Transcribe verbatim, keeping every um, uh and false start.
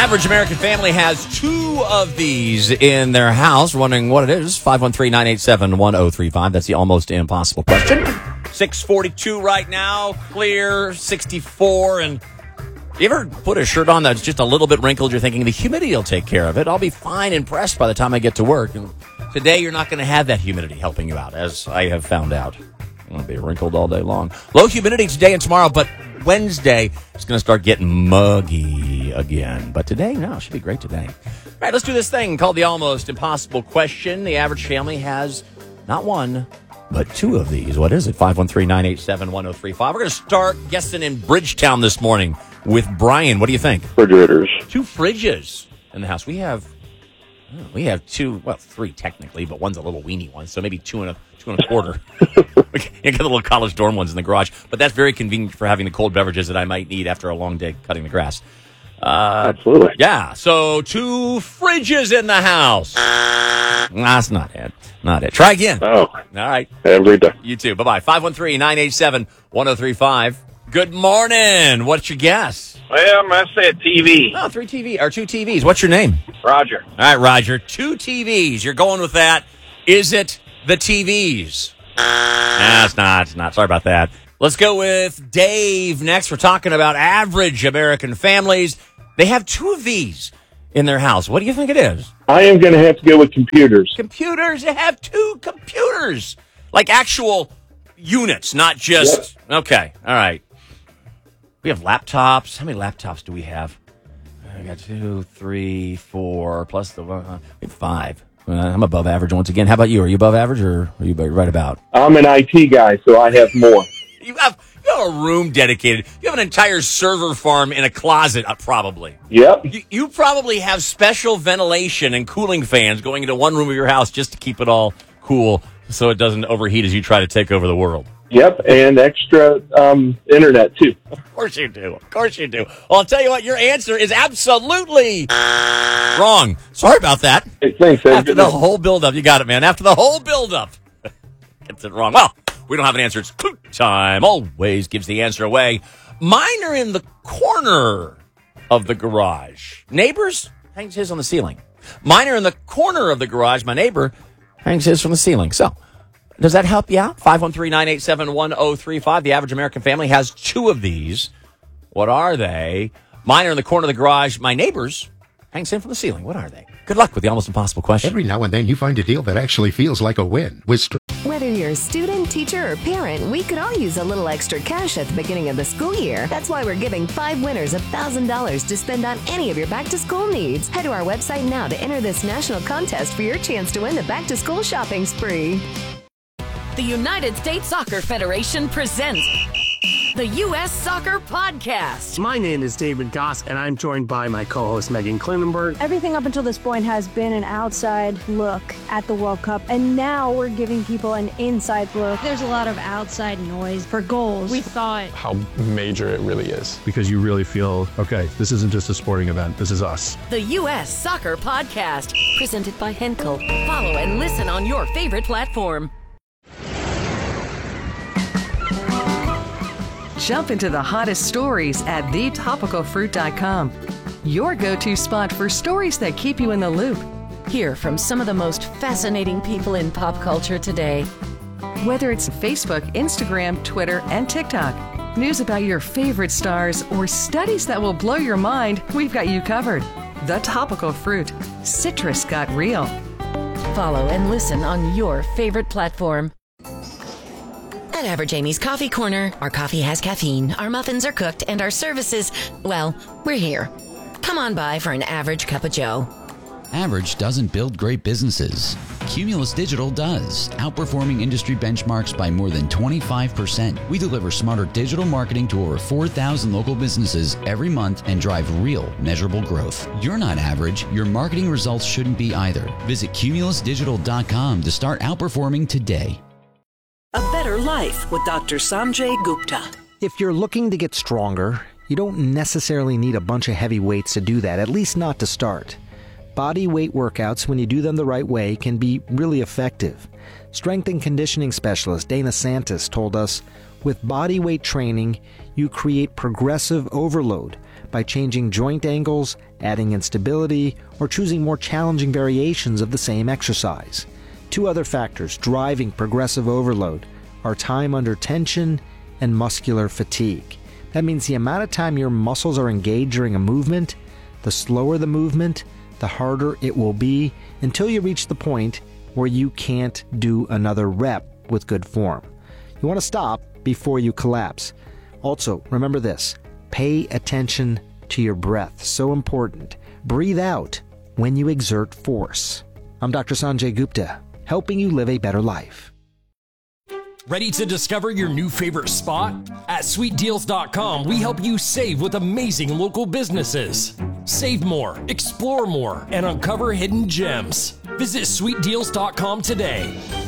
Average American family has two of these in their house. Wondering what it is. five one three, nine eight seven, one oh three five. That's the almost impossible question. six forty-two right now. Clear, sixty-four. And you ever put a shirt on that's just a little bit wrinkled? You're thinking the humidity will take care of it. I'll be fine and pressed by the time I get to work. And today, you're not going to have that humidity helping you out, as I have found out. It'll be wrinkled all day long. Low humidity today and tomorrow, but Wednesday, it's going to start getting muggy again. But today, no, it should be great today. All right, let's do this thing called the almost impossible question. The average family has not one, but two of these. What is it? five one three, nine eight seven, one oh three five. We're going to start guessing in Bridgetown this morning with Brian. What do you think? Refrigerators. Two fridges in the house. We have oh, we have two, well, three technically, but one's a little weenie one, so maybe two and a two and a quarter. You get the little college dorm ones in the garage, but that's very convenient for having the cold beverages that I might need after a long day cutting the grass. Uh, Absolutely. Yeah, so two fridges in the house. Nah, that's not it. Not it. Try again. Oh. All right. Every day. You too. Bye-bye. five one three, nine eight seven, one oh three five. Good morning. What's your guess? Well, I'm going to say a T V. Oh, three T V, or two T Vs. What's your name? Roger. All right, Roger. Two T Vs. You're going with that. Is it the T Vs? Nah, it's not. It's not. Sorry about that. Let's go with Dave next. We're talking about average American families. They have two of these in their house. What do you think it is? I am going to have to go with computers. Computers. They have two computers. Like actual units, not just... Yep. Okay. All right. We have laptops. How many laptops do we have? I got two, three, four, plus the one. Uh, we have five. Uh, I'm above average once again. How about you? Are you above average or are you right about? I'm an I T guy, so I have more. You have, you have a room dedicated. You have an entire server farm in a closet, uh, probably. Yep. You, you probably have special ventilation and cooling fans going into one room of your house just to keep it all cool so it doesn't overheat as you try to take over the world. Yep, and extra um, internet, too. Of course you do. Of course you do. Well, I'll tell you what, your answer is absolutely wrong. Sorry about that. Hey, thanks. After the whole build-up, you got it, man. After the whole build-up, gets it wrong. Well, we don't have an answer. It's clue time. Always gives the answer away. Mine are in the corner of the garage. Neighbors hangs his on the ceiling. Mine are in the corner of the garage. My neighbor hangs his from the ceiling. So, does that help you out? five one three, nine eight seven, one oh three five. The average American family has two of these. What are they? Mine are in the corner of the garage. My neighbor's hangs in from the ceiling. What are they? Good luck with the almost impossible question. Every now and then you find a deal that actually feels like a win. With Str- Whether you're a student, teacher, or parent, we could all use a little extra cash at the beginning of the school year. That's why we're giving five winners one thousand dollars to spend on any of your back-to-school needs. Head to our website now to enter this national contest for your chance to win the back-to-school shopping spree. The United States Soccer Federation presents the U S Soccer Podcast. My name is David Goss, and I'm joined by my co-host Megan Klinenberg. Everything up until this point has been an outside look at the World Cup, and now we're giving people an inside look. There's a lot of outside noise for goals. We thought how major it really is. Because you really feel, okay, this isn't just a sporting event, this is us. The U S Soccer Podcast, presented by Henkel. Follow and listen on your favorite platform. Jump into the hottest stories at the topical fruit dot com. Your go-to spot for stories that keep you in the loop. Hear from some of the most fascinating people in pop culture today. Whether it's Facebook, Instagram, Twitter, and TikTok, news about your favorite stars, or studies that will blow your mind, we've got you covered. The Topical Fruit. Citrus got real. Follow and listen on your favorite platform. At Average Amy's Coffee Corner, our coffee has caffeine, our muffins are cooked, and our services, well, we're here. Come on by for an average cup of joe. Average doesn't build great businesses. Cumulus Digital does, outperforming industry benchmarks by more than twenty-five percent. We deliver smarter digital marketing to over four thousand local businesses every month and drive real, measurable growth. You're not average. Your marketing results shouldn't be either. Visit cumulus digital dot com to start outperforming today. A Better Life with Doctor Sanjay Gupta. If you're looking to get stronger, you don't necessarily need a bunch of heavy weights to do that, at least not to start. Body weight workouts, when you do them the right way, can be really effective. Strength and conditioning specialist Dana Santis told us, with body weight training, you create progressive overload, by changing joint angles, adding instability, or choosing more challenging variations of the same exercise. Two other factors driving progressive overload are time under tension and muscular fatigue. That means the amount of time your muscles are engaged during a movement, the slower the movement, the harder it will be until you reach the point where you can't do another rep with good form. You want to stop before you collapse. Also, remember this, pay attention to your breath. So important. Breathe out when you exert force. I'm Doctor Sanjay Gupta, helping you live a better life. Ready to discover your new favorite spot? At sweet deals dot com, we help you save with amazing local businesses. Save more, explore more, and uncover hidden gems. Visit sweet deals dot com today.